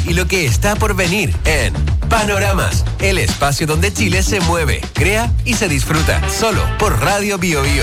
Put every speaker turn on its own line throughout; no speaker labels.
y lo que está por venir en Panoramas, el espacio donde Chile se mueve, crea y se disfruta, solo por Radio Bio Bio.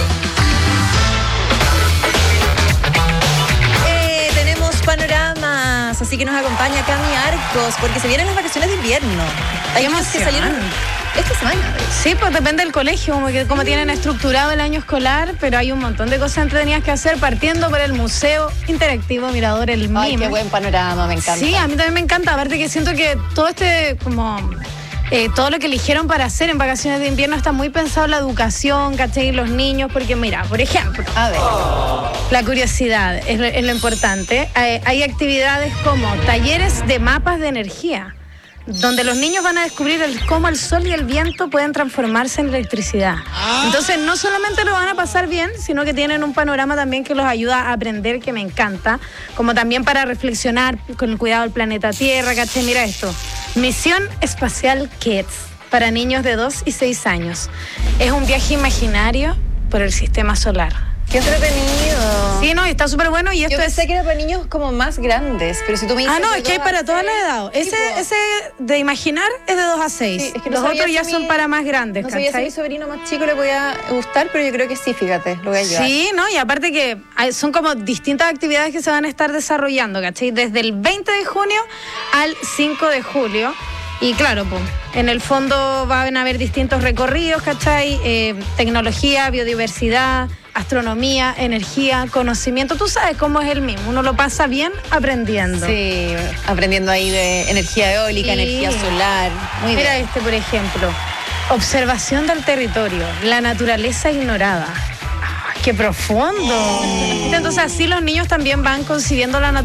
Tenemos panoramas, así que nos acompaña Cami Arcos, porque se vienen las vacaciones de invierno. Hay niños que salieron esta semana.
Sí, pues depende del colegio, como tienen estructurado el año escolar, pero hay un montón de cosas entretenidas que hacer, partiendo por el Museo Interactivo Mirador El MIM.
Ay, qué buen panorama, me encanta.
Sí, a mí también me encanta, aparte que siento que todo todo lo que eligieron para hacer en vacaciones de invierno está muy pensado en la educación, ¿cachai? Los niños, porque mira, por ejemplo,
a ver,
la curiosidad es lo importante. Hay actividades como talleres de mapas de energía, donde los niños van a descubrir cómo el sol y el viento pueden transformarse en electricidad. Entonces, no solamente lo van a pasar bien, sino que tienen un panorama también que los ayuda a aprender, que me encanta, como también para reflexionar con el cuidado del planeta Tierra, ¿cachai? Mira esto, Misión Espacial Kids, para niños de 2 y 6 años. Es un viaje imaginario por el sistema solar.
¡Qué entretenido!
Sí, no, está súper bueno y esto
Yo pensé que era para niños como más grandes, pero si tú me dices...
no, es que hay para todas las edades. Ese de imaginar es de 2 a 6.
Sí, es que no
los otros ya son para más grandes,
no sabía si a mi sobrino más chico le podía gustar, pero yo creo que sí, fíjate, lo voy a llevar.
Sí, ¿no? Y aparte que son como distintas actividades que se van a estar desarrollando, ¿cachai? Desde el 20 de junio al 5 de julio. Y claro, pues, en el fondo van a haber distintos recorridos, ¿cachai? Tecnología, biodiversidad, astronomía, energía, conocimiento. Tú sabes cómo es el mismo, uno lo pasa bien aprendiendo.
Sí, aprendiendo ahí de energía eólica,
Sí.
energía solar. Muy
Mira
bien.
por ejemplo, observación del territorio, la naturaleza ignorada. ¡Qué profundo! Entonces así los niños también van concibiendo la naturaleza